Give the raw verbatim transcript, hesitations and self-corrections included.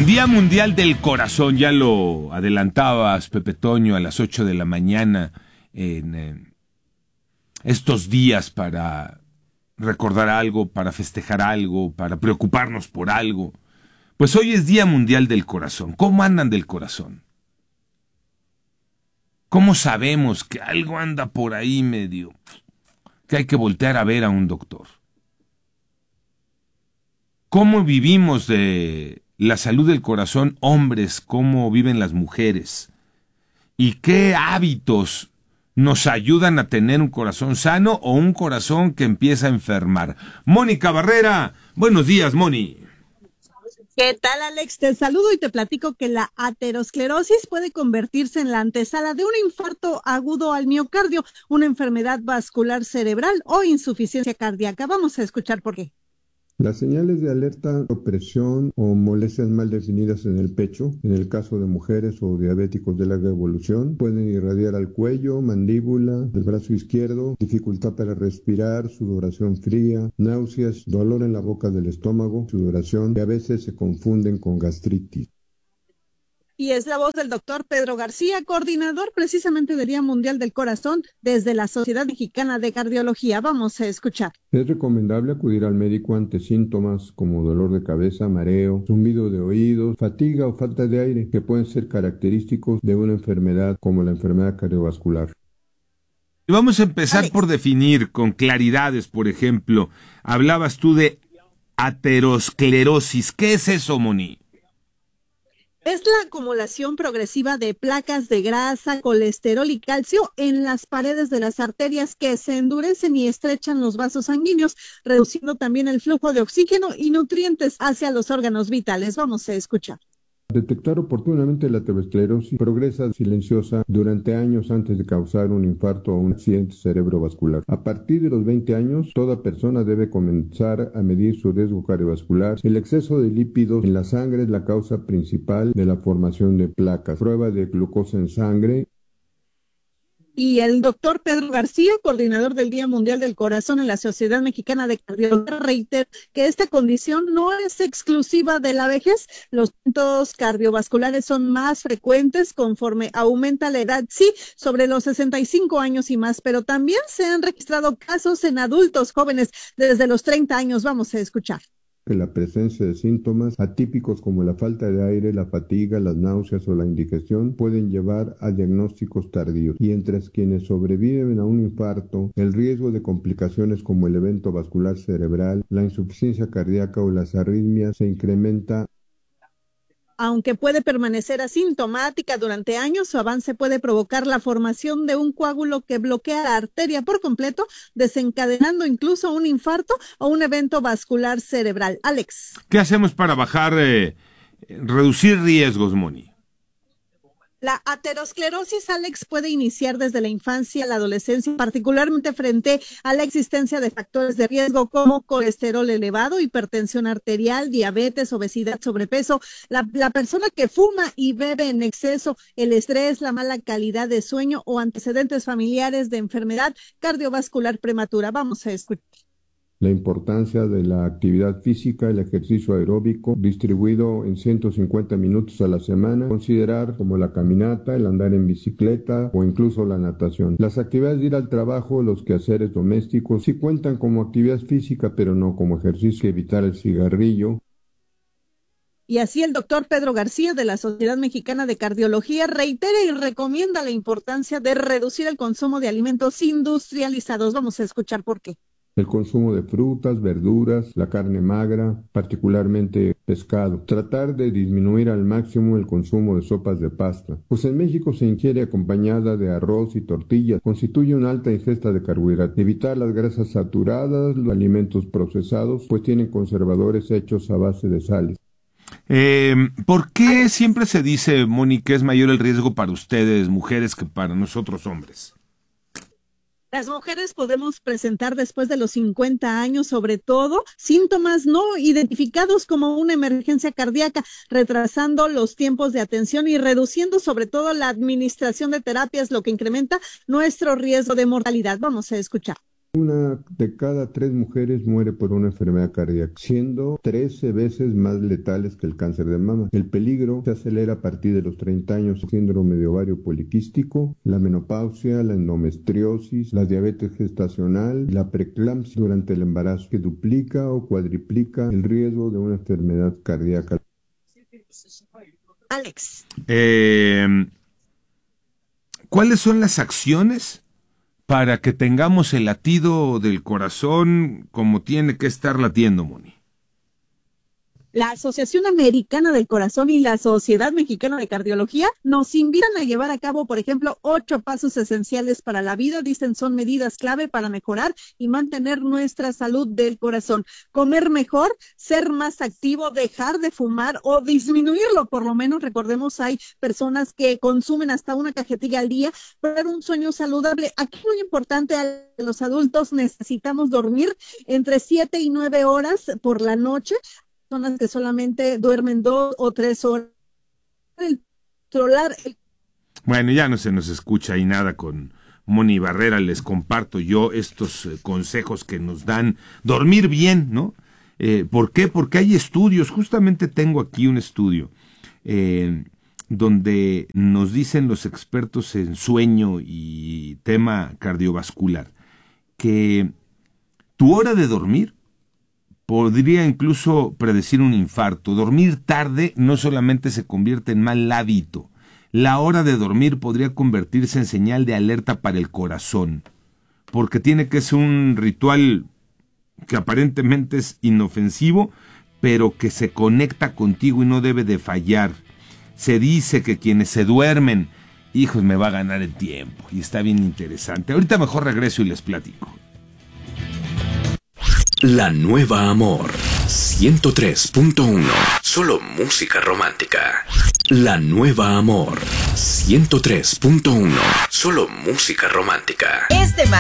Día Mundial del Corazón, ya lo adelantabas, Pepe Toño, a las ocho de la mañana, en eh, estos días para recordar algo, para festejar algo, para preocuparnos por algo. Pues hoy es Día Mundial del Corazón. ¿Cómo andan del corazón? ¿Cómo sabemos que algo anda por ahí medio, que hay que voltear a ver a un doctor? ¿Cómo vivimos de la salud del corazón, hombres? ¿Cómo viven las mujeres? ¿Y qué hábitos nos ayudan a tener un corazón sano o un corazón que empieza a enfermar? Mónica Barrera, buenos días, Moni. ¿Qué tal, Alex? Te saludo y te platico que la aterosclerosis puede convertirse en la antesala de un infarto agudo al miocardio, una enfermedad vascular cerebral o insuficiencia cardíaca. Vamos a escuchar por qué. Las señales de alerta, opresión o molestias mal definidas en el pecho, en el caso de mujeres o diabéticos de larga evolución, pueden irradiar al cuello, mandíbula, el brazo izquierdo, dificultad para respirar, sudoración fría, náuseas, dolor en la boca del estómago, sudoración, que a veces se confunden con gastritis. Y es la voz del doctor Pedro García, coordinador precisamente del Día Mundial del Corazón desde la Sociedad Mexicana de Cardiología. Vamos a escuchar. Es recomendable acudir al médico ante síntomas como dolor de cabeza, mareo, zumbido de oídos, fatiga o falta de aire, que pueden ser característicos de una enfermedad como la enfermedad cardiovascular. Y vamos a empezar Alex. por definir con claridades, por ejemplo, hablabas tú de aterosclerosis. ¿Qué es eso, Moni? Es la acumulación progresiva de placas de grasa, colesterol y calcio en las paredes de las arterias que se endurecen y estrechan los vasos sanguíneos, reduciendo también el flujo de oxígeno y nutrientes hacia los órganos vitales. Vamos a escuchar. Detectar oportunamente la aterosclerosis progresa silenciosa durante años antes de causar un infarto o un accidente cerebrovascular. A partir de los veinte años, toda persona debe comenzar a medir su riesgo cardiovascular. El exceso de lípidos en la sangre es la causa principal de la formación de placas. Prueba de glucosa en sangre. Y el doctor Pedro García, coordinador del Día Mundial del Corazón en la Sociedad Mexicana de Cardiología, reitera que esta condición no es exclusiva de la vejez. Los eventos cardiovasculares son más frecuentes conforme aumenta la edad, sí, sobre los sesenta y cinco años y más, pero también se han registrado casos en adultos jóvenes desde los treinta años. Vamos a escuchar. Que la presencia de síntomas atípicos como la falta de aire, la fatiga, las náuseas o la indigestión pueden llevar a diagnósticos tardíos. Y entre quienes sobreviven a un infarto, el riesgo de complicaciones como el evento vascular cerebral, la insuficiencia cardíaca o las arritmias se incrementa. Aunque puede permanecer asintomática durante años, su avance puede provocar la formación de un coágulo que bloquea la arteria por completo, desencadenando incluso un infarto o un evento vascular cerebral. Alex. ¿Qué hacemos para bajar, eh, reducir riesgos, Moni? La aterosclerosis, Alex, puede iniciar desde la infancia a la adolescencia, particularmente frente a la existencia de factores de riesgo como colesterol elevado, hipertensión arterial, diabetes, obesidad, sobrepeso, la, la persona que fuma y bebe en exceso, el estrés, la mala calidad de sueño o antecedentes familiares de enfermedad cardiovascular prematura. Vamos a escuchar. La importancia de la actividad física, el ejercicio aeróbico, distribuido en ciento cincuenta minutos a la semana, considerar como la caminata, el andar en bicicleta o incluso la natación. Las actividades de ir al trabajo, los quehaceres domésticos, sí cuentan como actividad física, pero no como ejercicio. Evitar el cigarrillo. Y así el doctor Pedro García de la Sociedad Mexicana de Cardiología reitera y recomienda la importancia de reducir el consumo de alimentos industrializados. Vamos a escuchar por qué. El consumo de frutas, verduras, la carne magra, particularmente pescado. Tratar de disminuir al máximo el consumo de sopas de pasta, pues en México se ingiere acompañada de arroz y tortillas. Constituye una alta ingesta de carbohidratos. Evitar las grasas saturadas, los alimentos procesados, pues tienen conservadores hechos a base de sales. Eh, ¿Por qué siempre se dice, Moni, que es mayor el riesgo para ustedes, mujeres, que para nosotros, hombres? Las mujeres podemos presentar después de los cincuenta años, sobre todo, síntomas no identificados como una emergencia cardíaca, retrasando los tiempos de atención y reduciendo sobre todo la administración de terapias, lo que incrementa nuestro riesgo de mortalidad. Vamos a escuchar. Una de cada tres mujeres muere por una enfermedad cardíaca, siendo trece veces más letales que el cáncer de mama. El peligro se acelera a partir de los treinta años, síndrome de ovario poliquístico, la menopausia, la endometriosis, la diabetes gestacional, la preeclampsia durante el embarazo, que duplica o cuadriplica el riesgo de una enfermedad cardíaca. Alex. Eh, ¿Cuáles son las acciones para que tengamos el latido del corazón como tiene que estar latiendo, Moni? La Asociación Americana del Corazón y la Sociedad Mexicana de Cardiología nos invitan a llevar a cabo, por ejemplo, ocho pasos esenciales para la vida. Dicen son medidas clave para mejorar y mantener nuestra salud del corazón. Comer mejor, ser más activo, dejar de fumar o disminuirlo, por lo menos. Recordemos, hay personas que consumen hasta una cajetilla al día, pero un sueño saludable. Aquí muy importante, a los adultos necesitamos dormir entre siete y nueve horas por la noche. Personas que solamente duermen dos o tres horas. El trolar. El... Bueno, ya no se nos escucha ahí nada con Moni Barrera. Les comparto yo estos eh, consejos que nos dan. Dormir bien, ¿no? Eh, ¿Por qué? Porque hay estudios. Justamente tengo aquí un estudio eh, donde nos dicen los expertos en sueño y tema cardiovascular que tu hora de dormir podría incluso predecir un infarto. Dormir tarde no solamente se convierte en mal hábito. La hora de dormir podría convertirse en señal de alerta para el corazón, porque tiene que ser un ritual que aparentemente es inofensivo, pero que se conecta contigo y no debe de fallar. Se dice que quienes se duermen, hijos, me va a ganar el tiempo, y está bien interesante. Ahorita mejor regreso y les platico. La Nueva Amor ciento tres punto uno. Solo música romántica. La Nueva Amor ciento tres punto uno. Solo música romántica. Este